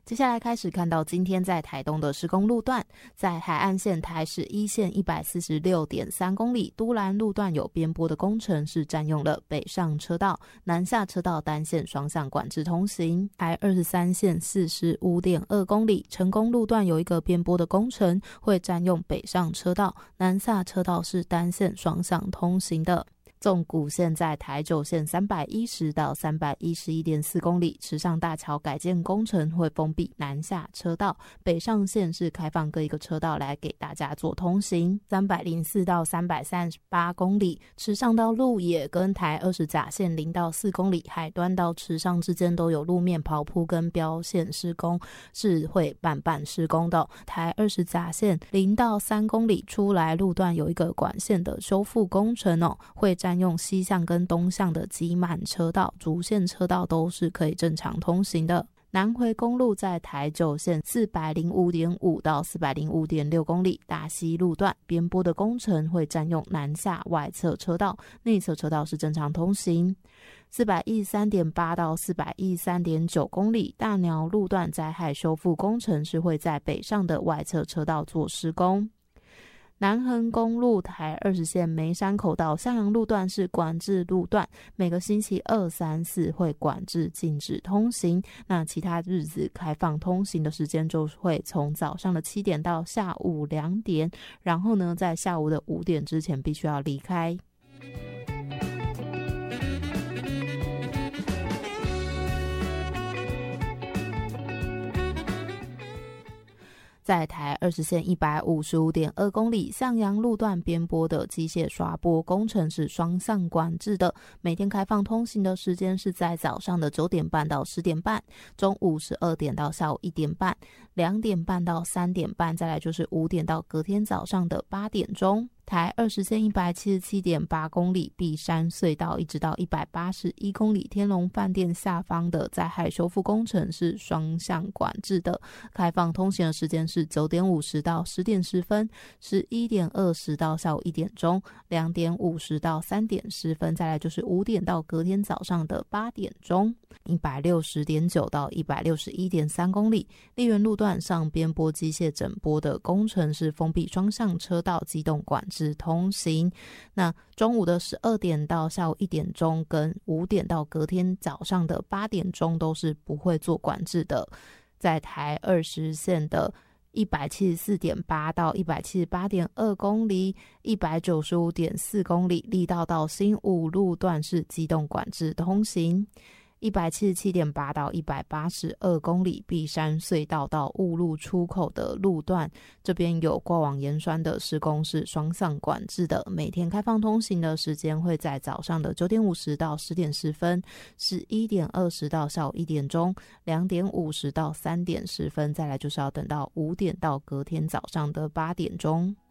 接下来开始看到今天在台东的施工路段，在海岸线台十一线 146.3 公里，都兰路段有边坡的工程，是占用了北上车道、南下车道单线双向管制通行。台23线 45.2 公里，成功路段有一个边坡的工程，会占用北上车道、南下车道是单线双向通行的。纵谷线在台九线310到 311.4 公里，池上大桥改建工程会封闭南下车道，北上线是开放各一个车道来给大家做通行。304到338公里，池上到鹿野跟台20甲线0到4公里，海端到池上之间都有路面刨铺跟标线施工，是会慢慢施工的。台20甲线0到3公里出来路段有一个管线的修复工程会占用西向跟东向的挤满车道，主线车道都是可以正常通行的。南回公路在台九线 405.5 到 405.6 公里，大溪路段边坡的工程会占用南下外侧车道，内侧车道是正常通行。413.8 到 413.9 公里，大鸟路段灾害修复工程是会在北上的外侧车道做施工。南横公路台20线梅山口到向阳路段是管制路段，每个星期2、3、4会管制禁止通行，那其他日子开放通行的时间就会从早上的7点到下午2点，然后呢在下午的5点之前必须要离开。在台20线 155.2 公里，向阳路段边坡的机械刷坡工程是双向管制的，每天开放通行的时间是在早上的9点半到10点半，中午12点到下午1点半，2点半到3点半，再来就是5点到隔天早上的8点钟。台20线 177.8 公里，碧山隧道一直到181公里，天龙饭店下方的灾害修复工程是双向管制的，开放通行的时间是9点50到10点10分，11点20到下午1点钟，2点50到3点10分，再来就是5点到隔天早上的8点钟。160.9 到 161.3 公里，丽园路段上边坡机械整坡的工程是封闭双向车道，机动管制通行。那中午的12点到下午1点钟跟5点到隔天早上的8点钟都是不会做管制的。在台20线的174.8 到 178.2 公里， 195.4 公里，力道到新武路段是机动管制通行。177.8 到182公里，碧山隧道到雾路出口的路段，这边有过往盐酸的施工是双向管制的，每天开放通行的时间会在早上的9点50到10点10分，11点20到下午1点钟，2点50到3点10分，再来就是要等到5点到隔天早上的8点钟。